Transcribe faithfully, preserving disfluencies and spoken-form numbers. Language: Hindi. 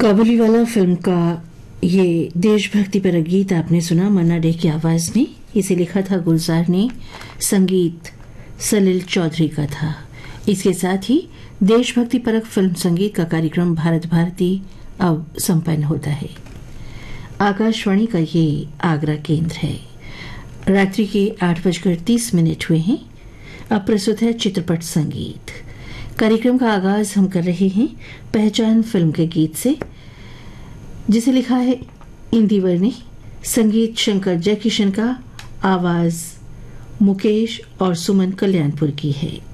काबुलीवाला फिल्म का ये देशभक्ति पर गीत आपने सुना मन्ना डे की आवाज में। इसे लिखा था गुलजार ने, संगीत सलील चौधरी का था। इसके साथ ही देशभक्ति परक फिल्म संगीत का कार्यक्रम भारत भारती अब संपन्न होता है। आकाशवाणी का ये आगरा केंद्र है। रात्रि के आठ बजकर तीस मिनट हुए हैं। अब प्रस्तुत है चित्रपट संगीत। कार्यक्रम का आगाज हम कर रहे हैं पहचान फिल्म के गीत से, जिसे लिखा है इंदिवर ने, संगीत शंकर जयकिशन का, आवाज मुकेश और सुमन कल्याणपुर की है।